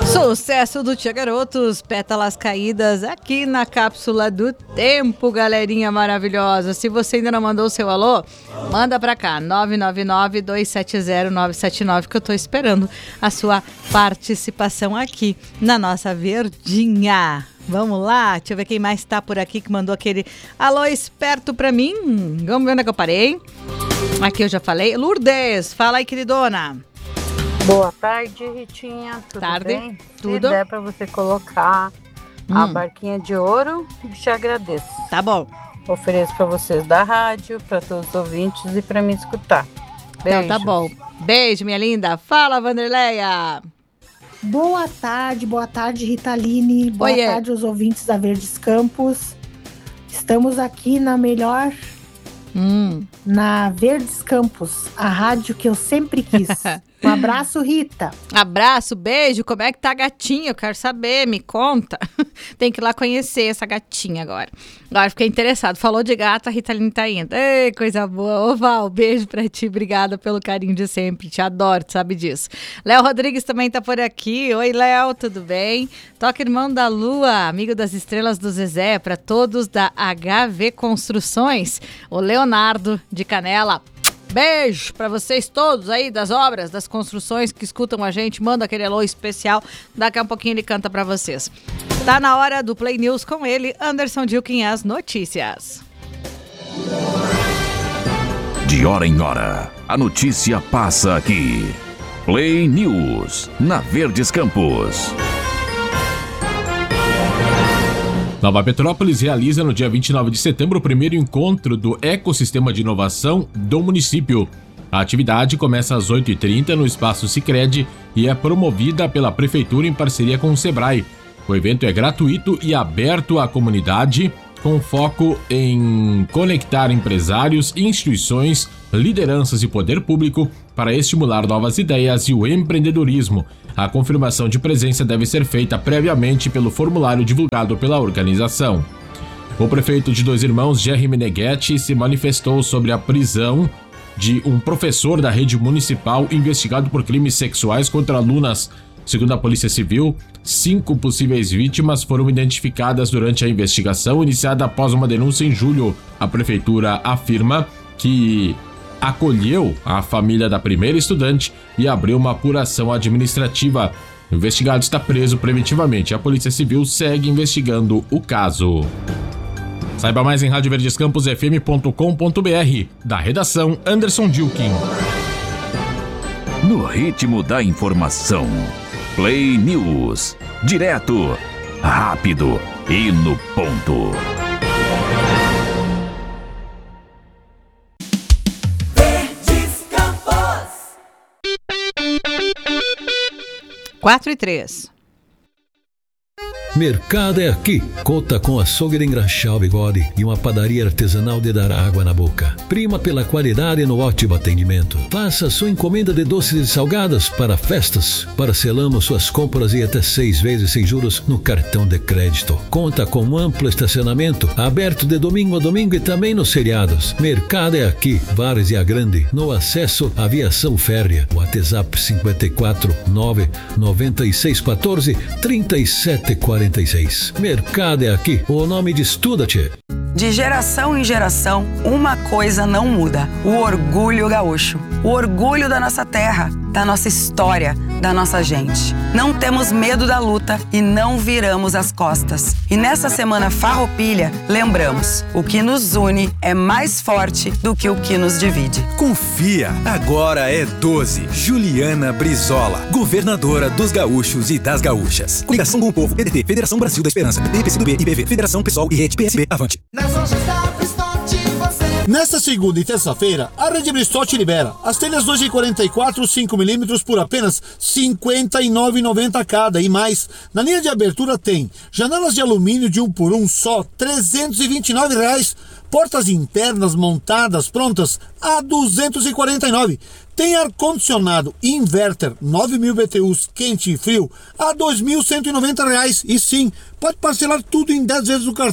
Sucesso do Tia Garotos, Pétalas Caídas, aqui na Cápsula do Tempo, galerinha maravilhosa. Se você ainda não mandou o seu alô, manda pra cá, 999-270-979, que eu tô esperando a sua participação aqui na nossa Verdinha. Vamos lá, deixa eu ver quem mais tá por aqui que mandou aquele alô esperto pra mim. Vamos ver onde é que eu parei. Aqui eu já falei. Lourdes, fala aí, queridona. Boa tarde, Ritinha. Tudo bem? Tudo. Se der pra você colocar a barquinha de ouro, te agradeço. Tá bom. Ofereço pra vocês da rádio, pra todos os ouvintes e pra me escutar. Beijo. Então, tá bom. Beijo, minha linda. Fala, Vanderleia. Boa tarde, Ritaline. Boa tarde aos ouvintes da Verdes Campos. Estamos aqui na melhor... na Verdes Campos, a rádio que eu sempre quis. Um abraço, Rita. Abraço, beijo. Como é que tá a gatinha? Eu quero saber, me conta. Tem que ir lá conhecer essa gatinha agora. Agora fiquei interessado. Falou de gata, a Ritaline tá indo. Ei, coisa boa. Ô, Val, beijo pra ti. Obrigada pelo carinho de sempre. Te adoro, tu sabe disso. Léo Rodrigues também tá por aqui. Oi, Léo, tudo bem? Toca Irmão da Lua, amigo das estrelas do Zezé, pra todos da HV Construções. O Leonardo de Canela. Beijo pra vocês todos aí das obras, das construções que escutam a gente. Manda aquele alô especial. Daqui a pouquinho ele canta pra vocês. Tá na hora do Play News com ele, Anderson Dilkin, as notícias. De hora em hora, a notícia passa aqui. Play News, na Verdes Campos. Nova Petrópolis realiza no dia 29 de setembro o primeiro encontro do Ecossistema de Inovação do município. A atividade começa às 8h30 no Espaço Sicredi e é promovida pela Prefeitura em parceria com o Sebrae. O evento é gratuito e aberto à comunidade, com foco em conectar empresários, instituições, lideranças e poder público para estimular novas ideias e o empreendedorismo. A confirmação de presença deve ser feita previamente pelo formulário divulgado pela organização. O prefeito de Dois Irmãos, Jerry Meneghetti, se manifestou sobre a prisão de um professor da rede municipal investigado por crimes sexuais contra alunas. Segundo a Polícia Civil, 5 possíveis vítimas foram identificadas durante a investigação iniciada após uma denúncia em julho. A prefeitura afirma que acolheu a família da primeira estudante e abriu uma apuração administrativa. O investigado está preso preventivamente. A Polícia Civil segue investigando o caso. Saiba mais em radioverdescamposfm.com.br. Da redação, Anderson Dilkin. No ritmo da informação. Play News. Direto, rápido e no ponto. 4h03. Mercado é aqui. Conta com açougue de engraxar o bigode e uma padaria artesanal de dar água na boca. Prima pela qualidade no ótimo atendimento. Faça sua encomenda de doces e salgadas para festas. Parcelamos suas compras em até 6 vezes sem juros no cartão de crédito. Conta com um amplo estacionamento, aberto de domingo a domingo e também nos feriados. Mercado é aqui, Várzea Grande, no acesso à Aviação Férrea. WhatsApp 54 99614 3746. Mercado é aqui, o nome de Estuda-te. De geração em geração, uma coisa não muda: o orgulho gaúcho. O orgulho da nossa terra, da nossa história, da nossa gente. Não temos medo da luta e não viramos as costas. E nessa semana Farroupilha, lembramos: o que nos une é mais forte do que o que nos divide. Confia, agora é 12. Juliana Brizola, governadora dos gaúchos e das gaúchas. Coligação com o Povo, PDT, Federação Brasil da Esperança, PT, PCdoB, IBV, Federação Pessoal e Rede PSB, avante. Nesta segunda e terça-feira, a Rede Bristote libera as telhas 2,44 5mm por apenas R$ 59,90 cada e mais. Na linha de abertura tem janelas de alumínio de 1 por 1 só R$ 329. Portas internas montadas prontas a R$ 249. Tem ar-condicionado inverter 9.000 BTUs quente e frio a R$ 2.190. E sim, pode parcelar tudo em 10 vezes o cartão.